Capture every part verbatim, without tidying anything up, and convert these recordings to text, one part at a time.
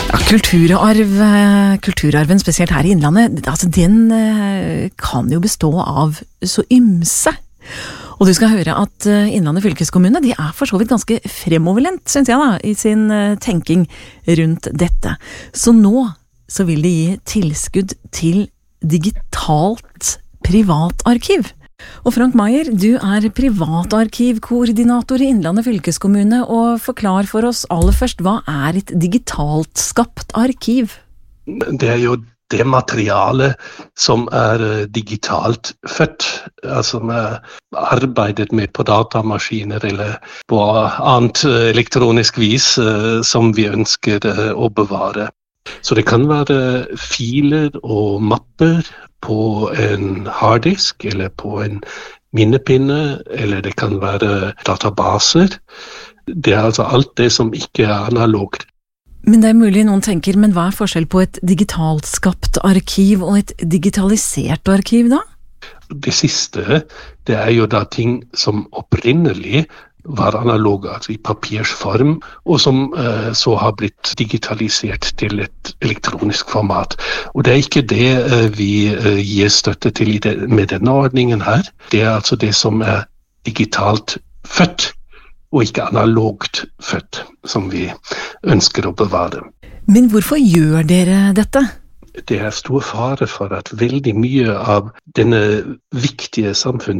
Ja, kulturarv, kulturarven, spesielt her i Innlandet, altså den kan jo bestå av så ymse. Og du skal høre at Innlandet fylkeskommune, de er for så vidt ganske fremoverlent, synes jeg da, i sin tenking rundt dette. Så nå så vil de gi tilskudd til digitalt privatarkiv. Og Frank Meier, du er privatarkivkoordinator i Innlandet fylkeskommune, og forklar for oss aller først, hva er et digitalt skapt arkiv? Det er jo det materialet som er digitalt født, altså med arbeidet med på datamaskiner eller på annet elektronisk vis som vi ønsker å bevare. Så det kan være filer og mapper på en harddisk eller på en minnepinne, eller det kan være databaser. Det er altså alt det som ikke er analogt. Men det er mulig noen tenker, men hva er forskjell på et digitalt skapt arkiv og et digitalisert arkiv da? Det siste, det er jo da ting som opprinnelig var analoge, altså i papirs form, og som eh, så har blitt digitalisert til et elektronisk format. Og det er ikke det eh, vi eh, gir støtte til i det, med denne ordningen her. Det er altså det som er digitalt født, og ikke analogt født, som vi ønsker å bevare. Men hvorfor gjør dere dette? Det er stor fare for at veldig mye av denne viktige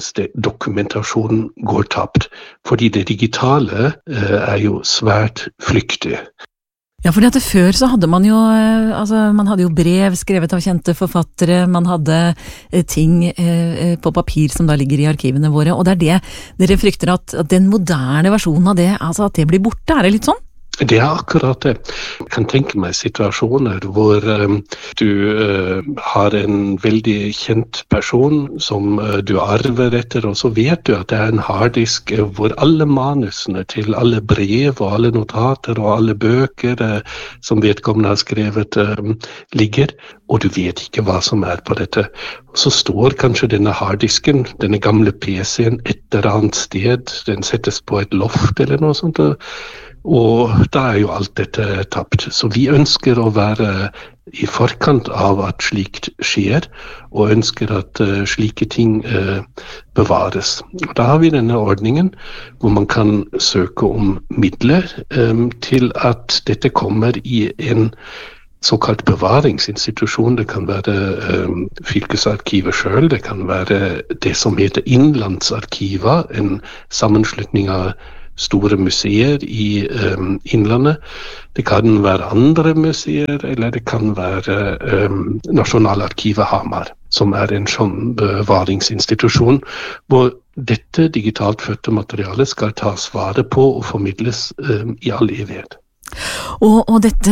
samfunnsdokumentasjonen går tapt, fordi det digitale eh, er jo svært flyktig. Ja, fordi at før så hadde man jo, altså man hadde jo brev skrevet av kjente forfattere, man hadde ting eh, på papir som da ligger i arkivene våre, og det er det dere frykter at, at den moderne versjonen av det, altså at det blir borte, er det litt sånn? Det er akkurat det. Jeg kan tenke meg situasjoner hvor um, du uh, har en veldig kjent person som uh, du arver etter, og så vet du at det er en harddisk uh, hvor alle manusene til alle brev og alle notater og alle bøker uh, som vedkommende har skrevet uh, ligger, og du vet ikke hva som er på dette. Og så står kanskje denne harddisken, denne gamle P C-en et eller annet sted, den settes på et loft eller noe sånt, og Og da er jo alt dette tapt. Så vi ønsker å være i forkant av at slikt skjer, og ønsker at uh, slike ting uh, bevares. Og da har vi denne ordningen hvor man kan søke om midler um, til at dette kommer i en såkalt bevaringsinstitusjon. Det kan være um, fylkesarkivet selv, det kan være det som heter Innlandsarkiva, en sammenslutning av store museer i um, Innlandet. Det kan være andre museer, eller det kan være um, Nasjonalarkivet Hamar, som er en sånn bevaringsinstitusjon, hvor dette digitalt fødte materialet skal tas vare på og formidles um, i all evighet. Og, og dette,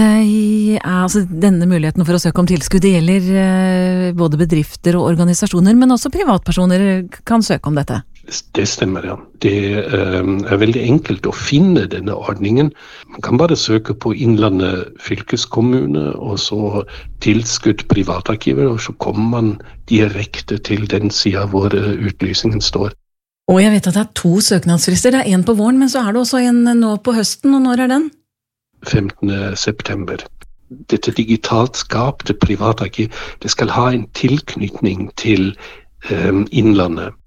altså denne muligheten for å søke om tilskudd, det gjelder eh, både bedrifter og organisasjoner, men også privatpersoner kan søke om dette? Det stemmer, ja. Det um, er veldig enkelt å finne denne ordningen. Man kan bare søke på Innlandet fylkeskommune, og så tilskudd privatarkiver, og så kommer man direkte til den siden hvor utlysningen står. Og jeg vet at det er to søknadsfrister. Det er en på våren, men så er det også en nå på høsten, og når er den? femtende september. Dette digitalt skapte privatarkiv, det skal ha en tilknytning til um, Innlandet.